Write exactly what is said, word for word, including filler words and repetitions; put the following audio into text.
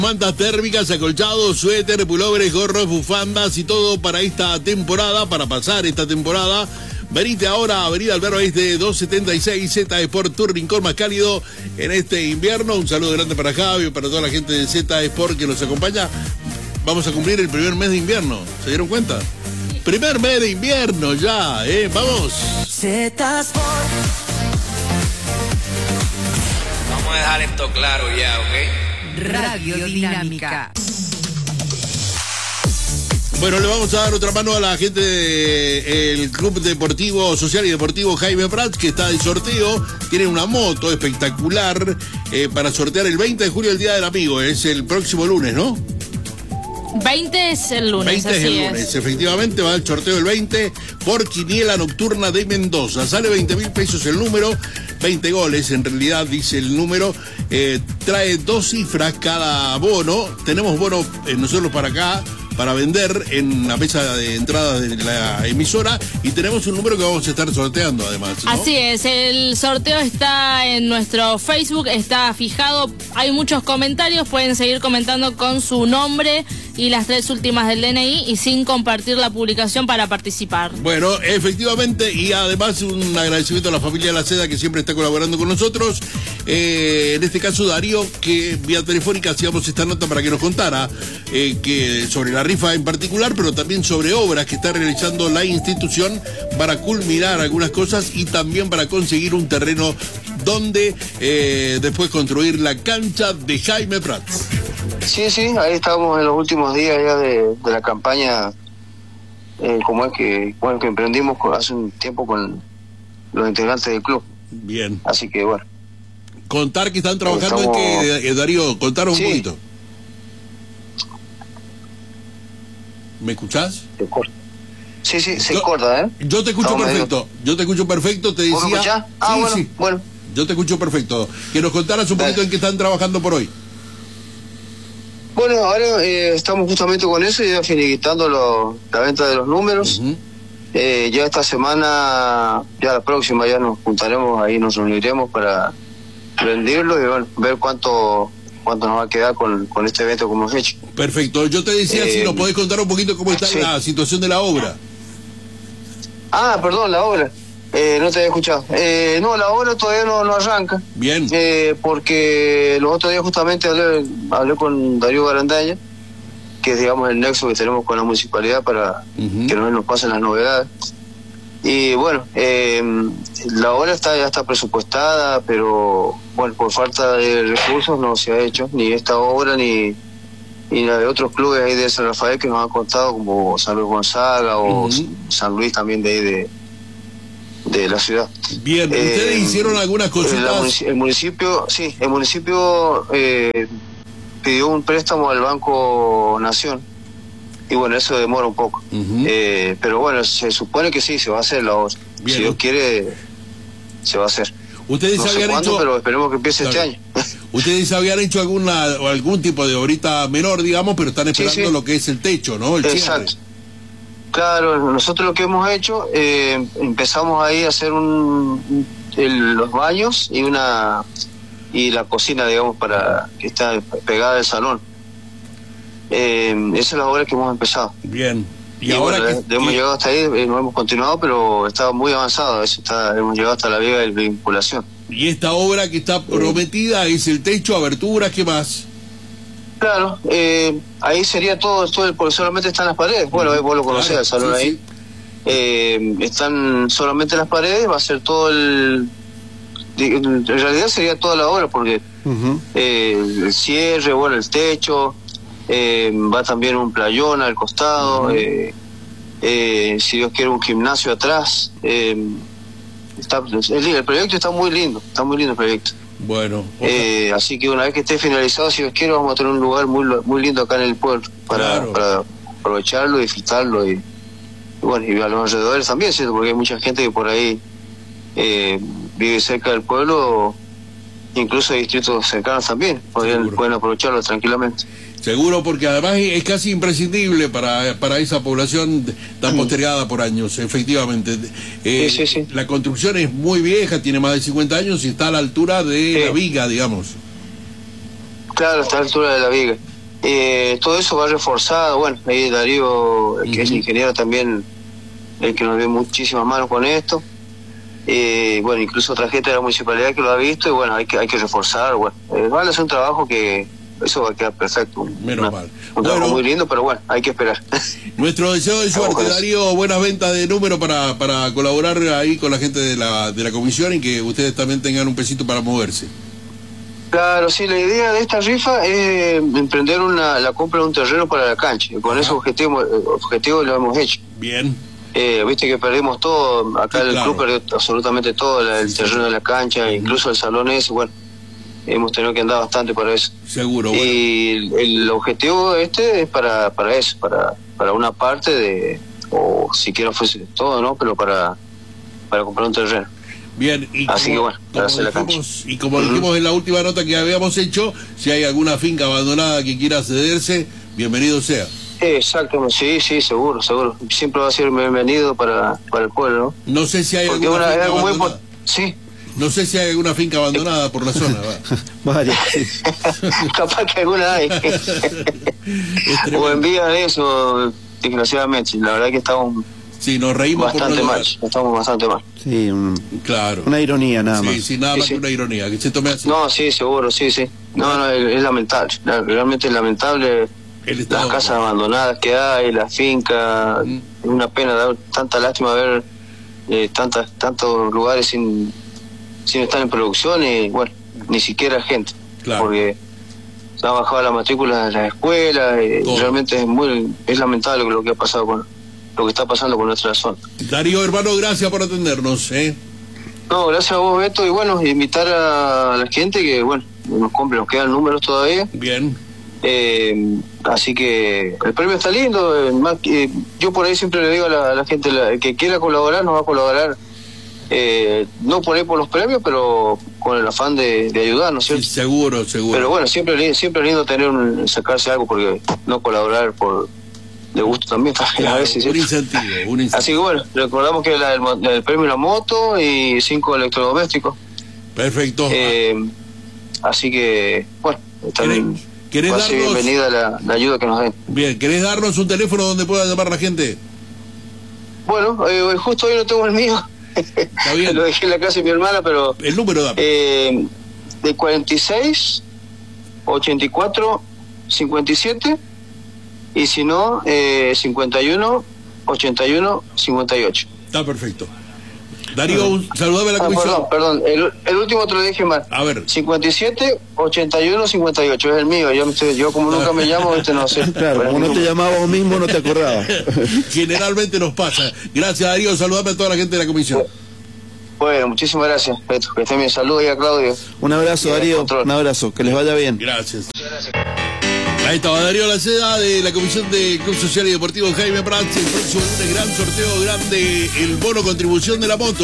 Mantas térmicas, acolchados, suéter, pulóveres, gorros, bufandas y todo para esta temporada, para pasar esta temporada. Venite ahora a Avenida Alberto Este doscientos setenta y seis, Z Sport, tu rincón más cálido en este invierno. Un saludo grande para Javi, para toda la gente de Z Sport que nos acompaña. Vamos a cumplir el primer mes de invierno, ¿se dieron cuenta? Primer mes de invierno ya, ¿eh? Vamos. Z Sport. Vamos a dejar esto claro ya, ¿ok? Radio Dinámica. Bueno, le vamos a dar otra mano a la gente del Club Deportivo, Social y Deportivo Jaime Prats, que está de sorteo. Tiene una moto espectacular eh, para sortear el veinte de julio, el Día del Amigo. Es el próximo lunes, ¿no? veinte es el lunes, veinte es el lunes, es. Efectivamente va el sorteo el veinte por Quiniela Nocturna de Mendoza. Sale veinte mil pesos el número, veinte goles en realidad dice el número. Eh, trae dos cifras cada bono. Tenemos bono eh, nosotros para acá, para vender en la mesa de entrada de la emisora, y tenemos un número que vamos a estar sorteando además, ¿no? Así es, el sorteo está en nuestro Facebook, está fijado, hay muchos comentarios, pueden seguir comentando con su nombre y las tres últimas del D N I y sin compartir la publicación para participar. Bueno, efectivamente, y además un agradecimiento a la familia La Seda que siempre está colaborando con nosotros. Eh, en este caso Darío, que vía telefónica hacíamos esta nota para que nos contara eh, que sobre la rifa en particular, pero también sobre obras que está realizando la institución para culminar algunas cosas y también para conseguir un terreno donde eh, después construir la cancha de Jaime Prats. Sí, sí, ahí estamos en los últimos días ya de, de la campaña, eh, como es que, bueno, que emprendimos con, hace un tiempo con los integrantes del club. Bien. Así que bueno. Contar que están trabajando estamos... en que, eh, Darío, contaros sí. un poquito. ¿Me escuchás? Se corta. Sí, sí, se yo, corta, ¿eh? Yo te escucho estamos perfecto, medio... yo te escucho perfecto, te decía... ¿Vos me escuchás? Ah, sí, bueno, sí. bueno. Yo te escucho perfecto. Que nos contaras un poquito Dale. en qué están trabajando por hoy. Bueno, ahora eh, estamos justamente con eso, ya finiquitando lo, la venta de los números. Uh-huh. eh, ya esta semana, ya la próxima, ya nos juntaremos ahí, nos reuniremos para venderlo y bueno, ver cuánto cuánto nos va a quedar con, con este evento que hemos hecho. Perfecto. Yo te decía, eh, si nos podés contar un poquito cómo está sí. la situación de la obra. Ah, perdón, la obra. Eh, no te había escuchado. Eh, no, la obra todavía no, no arranca. Bien. Eh, porque los otros días justamente hablé, hablé con Darío Garandaña, que es, digamos, el nexo que tenemos con la municipalidad para uh-huh. que nos, nos pasen las novedades. Y bueno, eh, la obra está ya está presupuestada, pero bueno, por falta de recursos no se ha hecho, ni esta obra ni, ni la de otros clubes ahí de San Rafael que nos han contado, como San Luis Gonzaga o uh-huh. San Luis también de ahí de... de la ciudad. Bien, ¿ustedes eh, hicieron algunas cositas? El municipio, sí, el municipio eh, pidió un préstamo al Banco Nación y bueno, eso demora un poco. Uh-huh. eh, pero bueno, se supone que sí, se va a hacer la obra. Si Dios quiere, se va a hacer. ¿Ustedes no habían sé cuándo, hecho... pero esperemos que empiece claro. este año. ¿Ustedes habían hecho alguna algún tipo de obrita menor, digamos, pero están esperando sí, sí. lo que es el techo, ¿no? El Exacto. cierre. Claro, nosotros lo que hemos hecho, eh, empezamos ahí a hacer un, el, los baños y una y la cocina, digamos, para que está pegada al salón. Eh, esa es la obra que hemos empezado. Bien. Y, y ahora bueno, que, hemos que... llegado hasta ahí, eh, no hemos continuado, pero está muy avanzado. Eso está, hemos llegado hasta la viga de vinculación. Y esta obra que está prometida es el techo, aberturas, ¿qué más? Claro, eh, ahí sería todo, todo, porque solamente están las paredes. Bueno, vos lo conocés, claro, el salón sí, ahí. Sí. Eh, están solamente las paredes, va a ser todo el... En realidad sería toda la obra, porque uh-huh. eh, el cierre, bueno, el techo, eh, va también un playón al costado, uh-huh. eh, eh, si Dios quiere un gimnasio atrás. Eh, está, el, el proyecto está muy lindo, está muy lindo el proyecto. Bueno, eh, así que una vez que esté finalizado, si Dios quiere, vamos a tener un lugar muy muy lindo acá en el pueblo para, claro. para aprovecharlo, disfrutarlo y, y bueno, y a los alrededores también, ¿cierto? Porque hay mucha gente que por ahí eh, vive cerca del pueblo, incluso distritos cercanos también, pueden, pueden aprovecharlo tranquilamente. Seguro, porque además es casi imprescindible para, para esa población tan postergada por años, efectivamente. Eh, sí, sí, sí. La construcción es muy vieja, tiene más de cincuenta años y está a la altura de sí. la viga, digamos. Claro, está a la altura de la viga. Eh, todo eso va reforzado. Bueno, ahí Darío, el que uh-huh. es ingeniero también, el que nos ve muchísimas manos con esto. Eh, bueno, incluso otra gente de la municipalidad que lo ha visto, y bueno, hay que hay que reforzar. Bueno, eh, van a hacer un trabajo que eso va a quedar perfecto. Menos Una, mal. Un trabajo bueno, muy lindo, pero bueno, hay que esperar. Nuestro deseo de suerte, Darío, buenas ventas de número para, para colaborar ahí con la gente de la, de la comisión y que ustedes también tengan un pesito para moverse. Claro, sí, la idea de esta rifa es emprender una la compra de un terreno para la cancha. Con Ajá. ese objetivo, objetivo lo hemos hecho. Bien. Eh, viste que perdimos todo, acá sí, el claro. club perdió absolutamente todo, el sí, terreno sí. de la cancha, uh-huh. incluso el salón ese, bueno, hemos tenido que andar bastante para eso. Seguro. Bueno. Y el, el objetivo este es para para eso, para para una parte de, o siquiera fuese todo, ¿no? Pero para para comprar un terreno. Bien, y Así como, que bueno, para hacer la cancha. Y como uh-huh. dijimos en la última nota que habíamos hecho, si hay alguna finca abandonada que quiera cederse, bienvenido sea. Exactamente, sí, sí, seguro, seguro. Siempre va a ser bienvenido para, para el pueblo, ¿no? No sé si hay Porque alguna una, finca algo abandonada. Muy... Sí. No sé si hay alguna finca abandonada por la zona, va. Vale. Capaz que alguna hay. O envían eso, desgraciadamente. La verdad que estamos... Sí, nos reímos bastante por mal, estamos bastante mal. Sí, un, claro. Una ironía nada más. Sí, sí, nada sí, más sí. que una ironía, que se tome así. No, sí, seguro, sí, sí. No, no, es, es lamentable, realmente es lamentable las casas abandonadas que hay, las fincas, mm. es una pena, da tanta lástima ver eh, tantas, tantos lugares sin, sin estar en producción y bueno, ni siquiera gente, claro. porque se ha bajado la matrícula de las escuelas, eh, realmente es muy, es lamentable lo que ha pasado con lo que está pasando con nuestra zona. Darío, hermano, gracias por atendernos, ¿eh? No, gracias a vos, Beto, y bueno, invitar a la gente que, bueno, nos compre, nos quedan números todavía. Bien. Eh, así que el premio está lindo, eh, más, eh, yo por ahí siempre le digo a la, a la gente, la, el que quiera colaborar, nos va a colaborar, eh, no por ahí por los premios, pero con el afán de, de ayudar, ¿no es cierto? Sí, seguro, seguro. Pero bueno, siempre, siempre es lindo tener un, sacarse algo, porque no colaborar por... de gusto también, claro, a veces. Un incentivo, un incentivo. Así que bueno, recordamos que la, el, el premio la moto y cinco electrodomésticos. Perfecto. Eh, así que, bueno, también va a ser bienvenida la, la ayuda que nos den. Bien, ¿querés darnos un teléfono donde pueda llamar la gente? Bueno, eh, justo hoy no tengo el mío. Está bien. Lo dejé en la casa de mi hermana, pero... El número da. Eh, de cuarenta y seis, ochenta y cuatro, cincuenta y siete... y si no, eh, cincuenta y uno, ochenta y uno, cincuenta y ocho. Está perfecto. Darío, un, saludame a la ah, comisión. Perdón, perdón, el, el último te lo dije mal. A ver. cincuenta y siete, ochenta y uno, cincuenta y ocho, es el mío. Yo, yo como nunca me llamo, este no sé. Claro, como no te llamabas vos mismo, no te acordabas. Generalmente nos pasa. Gracias, Darío, saludame a toda la gente de la comisión. Bueno, muchísimas gracias, Beto. Que estén bien. Saludos y a Claudio. Un abrazo, Darío. Un abrazo, que les vaya bien. Gracias. Ahí estaba Darío Laceda de la Comisión de Club Social y Deportivo Jaime Prats. El próximo lunes, gran sorteo grande, el bono contribución de la moto.